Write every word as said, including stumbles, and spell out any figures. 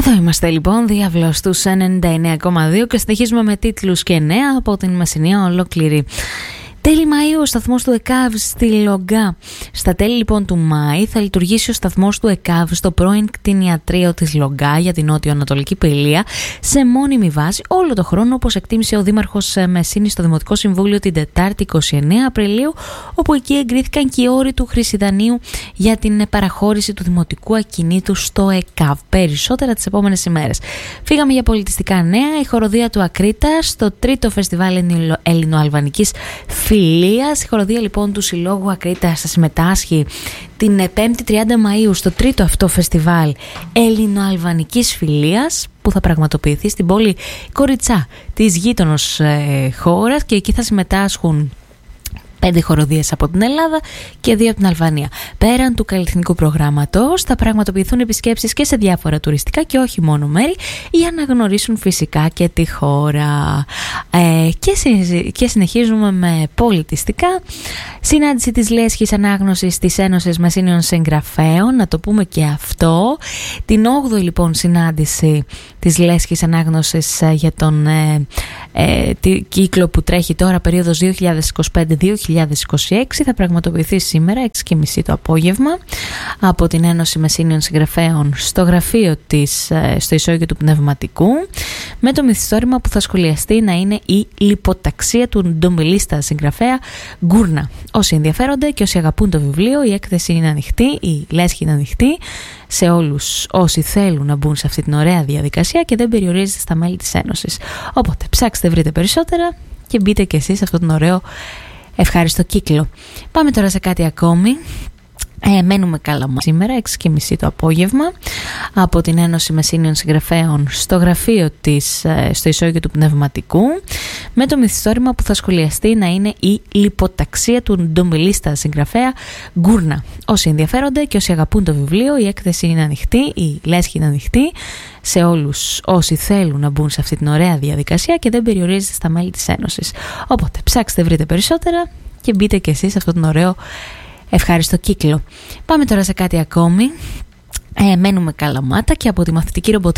Εδώ είμαστε λοιπόν, διάβλος τους ενενήντα εννέα κόμμα δύο και συνεχίζουμε με τίτλους και νέα από την Μεσσηνία ολόκληρη. Τέλη Μαΐου ο σταθμός του ΕΚΑΒ στη Λογκά. Στα τέλη λοιπόν του Μάη θα λειτουργήσει ο σταθμός του ΕΚΑΒ στο πρώην κτηνιατρίο της Λογκά για την νότιο-ανατολική Πηλία σε μόνιμη βάση όλο το χρόνο, όπως εκτίμησε ο Δήμαρχος Μεσσήνης στο Δημοτικό Συμβούλιο την Τετάρτη είκοσι εννέα Απριλίου, όπου εκεί εγκρίθηκαν και οι όροι του χρυσιδανείου για την παραχώρηση του δημοτικού ακινήτου στο ΕΚΑΒ. Περισσότερα τις επόμενες ημέρες. Φύγαμε για πολιτιστικά νέα. Η χοροδία του Ακρίτα στο τρίτο φεστιβάλ ελληνοαλβανικής φιλίας. Η χοροδία λοιπόν του Συλλόγου Ακρίτας θα συμμετάσχει την πέμπτη τριάντα Μαΐου στο τρίτο αυτό φεστιβάλ ελληνοαλβανικής φιλίας, που θα πραγματοποιηθεί στην πόλη Κοριτσά της γείτονος ε, χώρας, και εκεί θα συμμετάσχουν πέντε χοροδίες από την Ελλάδα και δύο από την Αλβανία. Πέραν του καλλιτεχνικού προγράμματος θα πραγματοποιηθούν επισκέψεις και σε διάφορα τουριστικά και όχι μόνο μέρη, για να γνωρίσουν φυσικά και τη χώρα. Ε, και, συ, και συνεχίζουμε με πολιτιστικά. Συνάντηση της Λέσχης Ανάγνωσης της Ένωσης Μεσσηνίων Συγγραφέων, να το πούμε και αυτό. Την όγδοη λοιπόν συνάντηση της Λέσχης Ανάγνωσης για τον ε, ε, κύκλο που τρέχει τώρα, περίοδος δύο χιλιάδες είκοσι πέντε δύο χιλιάδες είκοσι έξι, θα πραγματοποιηθεί σήμερα έξι και μισή το απόγευμα από την Ένωση Μεσσηνίων Συγγραφέων στο γραφείο της, στο Ισόγειο του Πνευματικού, με το μυθιστόρημα που θα σχολιαστεί να είναι η λιποταξία του ντομπελίστα συγγραφέα Γκούρνα. Όσοι ενδιαφέρονται και όσοι αγαπούν το βιβλίο, η έκθεση είναι ανοιχτή, η λέσχη είναι ανοιχτή σε όλους όσοι θέλουν να μπουν σε αυτή την ωραία διαδικασία και δεν περιορίζεται στα μέλη της Ένωσης. Οπότε ψάξτε, βρείτε περισσότερα και μπείτε και εσείς σε αυτόν τον ωραίο ευχάριστο κύκλο. Πάμε τώρα σε κάτι ακόμη. Ε, μένουμε καλά σήμερα, έξι και μισή το απόγευμα, από την Ένωση Μεσσηνίων Συγγραφέων στο γραφείο της, στο Ισόγειο του Πνευματικού, με το μυθιστόρημα που θα σχολιαστεί να είναι η λιποταξία του ντομπελίστα συγγραφέα Γκούρνα. Όσοι ενδιαφέρονται και όσοι αγαπούν το βιβλίο, η έκθεση είναι ανοιχτή, η λέσχη είναι ανοιχτή σε όλους όσοι θέλουν να μπουν σε αυτή την ωραία διαδικασία και δεν περιορίζεται στα μέλη της Ένωσης. Οπότε ψάξτε, βρείτε περισσότερα και μπείτε και εσείς σε αυτόν τον ωραίο ευχάριστο κύκλο. Πάμε τώρα σε κάτι ακόμη. Ε, μένουμε καλαμάτα και από τη μαθητική ρομποτική